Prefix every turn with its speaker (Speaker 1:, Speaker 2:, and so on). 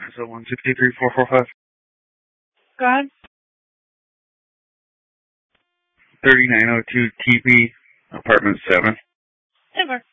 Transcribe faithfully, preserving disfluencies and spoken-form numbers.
Speaker 1: So one sixty-three four four five.
Speaker 2: Go ahead.
Speaker 1: thirty-nine oh two T P, apartment seven.
Speaker 2: Over.